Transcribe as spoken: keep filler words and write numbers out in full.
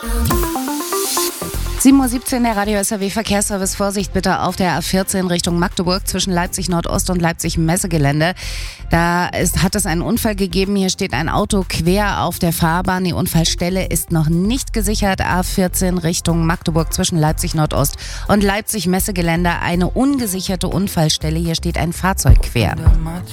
sieben Uhr siebzehn, der Radio S R W Verkehrsservice. Vorsicht bitte auf der A vierzehn Richtung Magdeburg zwischen Leipzig Nordost und Leipzig Messegelände. Da ist, hat es einen Unfall gegeben. Hier steht ein Auto quer auf der Fahrbahn. Die Unfallstelle ist noch nicht gesichert. A vierzehn Richtung Magdeburg zwischen Leipzig Nordost und Leipzig Messegelände. Eine ungesicherte Unfallstelle. Hier steht ein Fahrzeug quer.